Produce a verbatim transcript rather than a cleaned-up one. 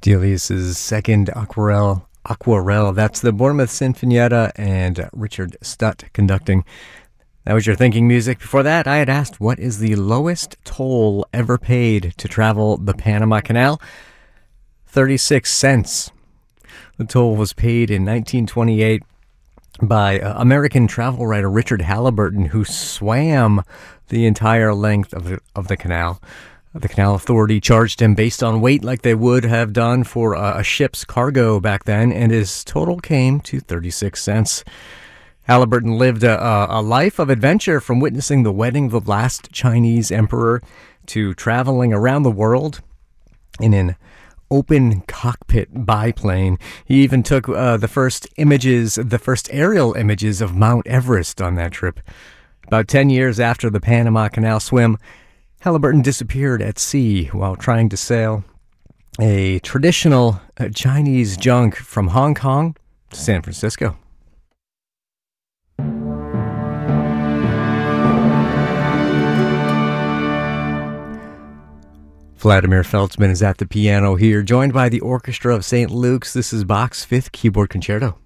Delius's second Aquarelle. Aquarelle. That's the Bournemouth Sinfonietta and Richard Stutt conducting. That was your thinking music. Before that, I had asked, what is the lowest toll ever paid to travel the Panama Canal? thirty-six cents. The toll was paid in nineteen twenty-eight by uh, American travel writer Richard Halliburton, who swam the entire length of the, of the canal. The Canal Authority charged him based on weight like they would have done for a, a ship's cargo back then, and his total came to thirty-six cents. Halliburton lived a, a life of adventure, from witnessing the wedding of the last Chinese emperor to traveling around the world in an open cockpit biplane. He even took uh, the first images, the first aerial images of Mount Everest on that trip. About ten years after the Panama Canal swim, Halliburton disappeared at sea while trying to sail a traditional uh, Chinese junk from Hong Kong to San Francisco. Vladimir Feltzman is at the piano here, joined by the Orchestra of Saint Luke's. This is Bach's Fifth Keyboard Concerto.